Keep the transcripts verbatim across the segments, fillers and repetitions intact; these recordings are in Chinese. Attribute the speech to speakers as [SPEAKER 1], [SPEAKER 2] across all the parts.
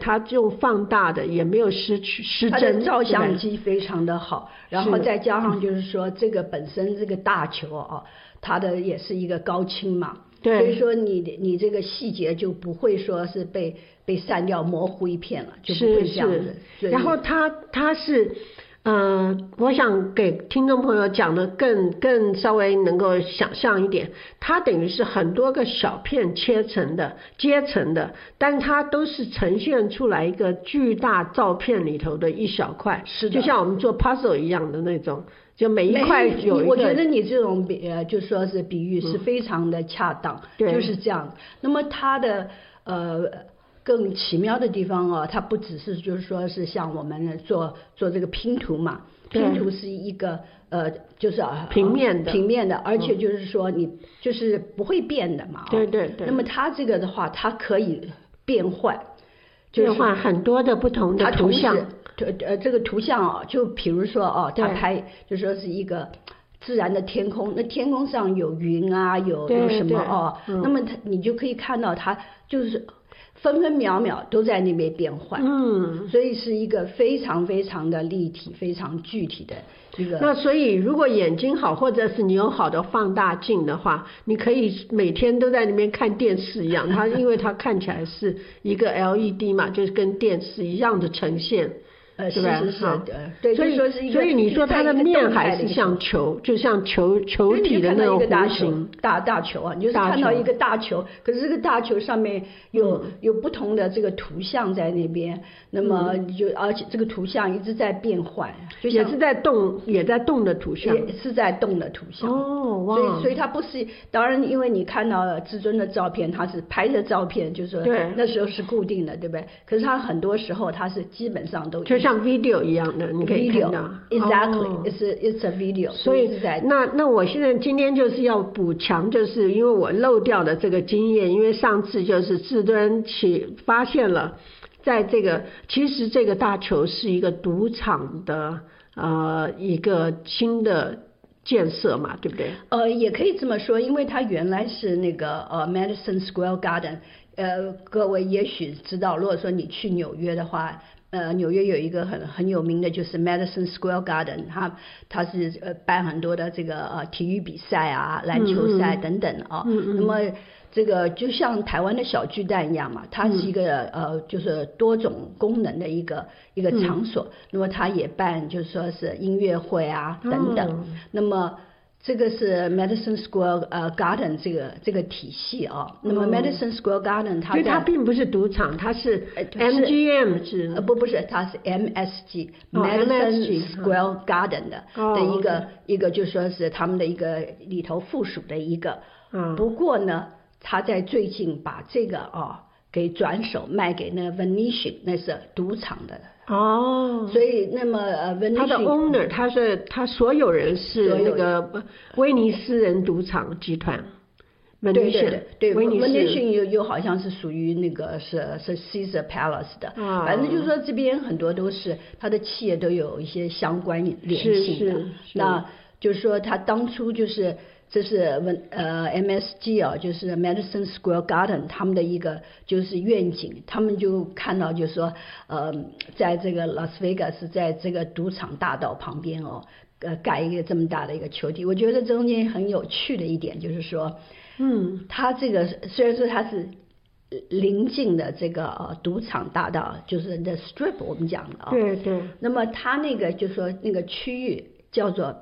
[SPEAKER 1] 它用放大的也没有失去失真，
[SPEAKER 2] 它的照相机非常的好，然后再加上就是说这个本身这个大球啊，它的也是一个高清嘛，
[SPEAKER 1] 对，
[SPEAKER 2] 所以说你你这个细节就不会说是被被删掉模糊一片了，就不会这样子。
[SPEAKER 1] 是是，然后它它是。呃，我想给听众朋友讲的更更稍微能够想象一点，它等于是很多个小片切成的、接成的，但它都是呈现出来一个巨大照片里头的一小块，
[SPEAKER 2] 是的，
[SPEAKER 1] 就像我们做 puzzle 一样的那种，就每一块有一个。
[SPEAKER 2] 我觉得你这种比呃，就说是比喻是非常的恰当，嗯、就是这样。那么它的呃。更奇妙的地方哦，它不只是就是说是像我们做做这个拼图嘛，拼图是一个呃就是啊
[SPEAKER 1] 平面的
[SPEAKER 2] 平面的，而且就是说你就是不会变的嘛、哦，
[SPEAKER 1] 对对对。
[SPEAKER 2] 那么它这个的话，它可以变换，
[SPEAKER 1] 就是、变换很多的不同的图像，
[SPEAKER 2] 呃这个图像哦，就比如说哦，它拍就说是一个。自然的天空，那天空上有云啊，有有什么哦、嗯，那么它你就可以看到它就是分分秒秒都在那边变换，嗯，所以是一个非常非常的立体、非常具体的一个。
[SPEAKER 1] 那所以如果眼睛好，或者是你有好的放大镜的话，你可以每天都在那边看电视一样，它因为它看起来是一个 L E D 嘛，就是跟电视一样的呈现。
[SPEAKER 2] 呃，是是是，
[SPEAKER 1] 对，所以
[SPEAKER 2] 说是一个，
[SPEAKER 1] 所以你说它的面还是像球，就像球球体的那种弧形，
[SPEAKER 2] 大大球啊，你就是看到一个大球，可是这个大球上面有、嗯、有不同的这个图像在那边，那么就、嗯、而且这个图像一直在变换，就
[SPEAKER 1] 也是在动，也在动的图像，
[SPEAKER 2] 也是在动的图像。
[SPEAKER 1] 哦，哇！
[SPEAKER 2] 所以所以它不是，当然因为你看到至尊的照片，它是拍的照片，就是说那时候是固定的，对不对？可是它很多时候它是基本上都。
[SPEAKER 1] 就像 video 一样的，你可以看到
[SPEAKER 2] ，exactly，、
[SPEAKER 1] 哦、
[SPEAKER 2] it's a, it's a video。
[SPEAKER 1] 所以那那我现在今天就是要补强，就是因为我漏掉了这个经验，因为上次就是至尊起发现了，在这个其实这个大球是一个赌场的呃一个新的建设嘛，对不对？
[SPEAKER 2] 呃，也可以这么说，因为它原来是那个呃 Madison Square Garden， 呃，各位也许知道，如果说你去纽约的话。呃，纽约有一个很很有名的，就是 Madison Square Garden， 它它是呃办很多的这个呃体育比赛啊、篮球赛等等啊、嗯嗯。那么这个就像台湾的小巨蛋一样嘛，它是一个、嗯、呃就是多种功能的一个一个场所。嗯、那么它也办就是说是音乐会啊等等。嗯、那么这个是 Madison Square 呃 Garden 这个这个体系啊，那么 Madison Square Garden 它
[SPEAKER 1] 所以它并不是赌场，它是 M G M 是
[SPEAKER 2] 呃不不是，它是 M S G、哦、Madison Square Garden 的、哦、的一个、哦、一个就说是他们的一个里头附属的一个，嗯，不过呢，他在最近把这个哦给转手卖给那 Venetian， 那是赌场的。
[SPEAKER 1] 哦，
[SPEAKER 2] 所以那么呃，
[SPEAKER 1] 他的 owner， 他是他所有人是那个威尼斯人赌场集团。
[SPEAKER 2] 对对对对，威尼斯又又好像是属于那个是是 Caesar Palace 的、啊，反正就是说这边很多都是他的企业都有一些相关联性的。
[SPEAKER 1] 是是是，
[SPEAKER 2] 那就是说他当初就是。这是呃 M S G 啊，就是 Madison Square Garden 他们的一个就是愿景，他们就看到就是说呃在这个 Las Vegas 在这个赌场大道旁边哦，呃盖一个这么大的一个球体，我觉得中间很有趣的一点就是说，嗯，它这个虽然说它是临近的这个呃赌场大道，就是 The Strip 我们讲的啊、哦，
[SPEAKER 1] 对对，
[SPEAKER 2] 那么它那个就是说那个区域叫做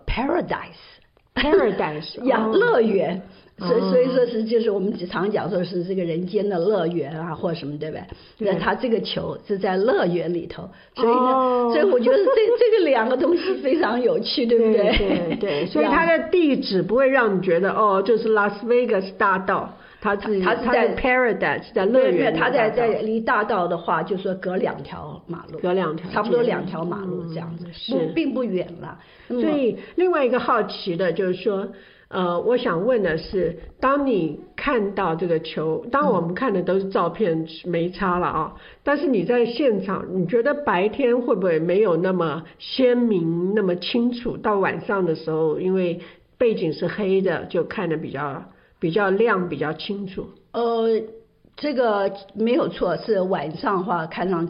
[SPEAKER 1] Paradise。Paradise
[SPEAKER 2] 呀，乐园，所以所以说是就是我们常讲说是这个人间的乐园啊，或者什么，对不对？那它这个球是在乐园里头，所以呢，哦、所以我觉得这这个两个东西非常有趣，对不对？
[SPEAKER 1] 对 对, 对，所以它的地址不会让你觉得哦，就是拉斯维加斯大道。它是
[SPEAKER 2] 它是在
[SPEAKER 1] Paradise， 在乐园。
[SPEAKER 2] 它在在离大道的话，就说隔两条马路，
[SPEAKER 1] 隔两条，
[SPEAKER 2] 差不多两条马路这样子，
[SPEAKER 1] 是
[SPEAKER 2] 不并不远了。
[SPEAKER 1] 所以另外一个好奇的就是说，呃，我想问的是，当你看到这个球，当我们看的都是照片，没差了啊。但是你在现场，你觉得白天会不会没有那么鲜明、那么清楚？到晚上的时候，因为背景是黑的，就看得比较。比较亮，比较清楚。
[SPEAKER 2] 呃，这个没有错，是晚上的话看上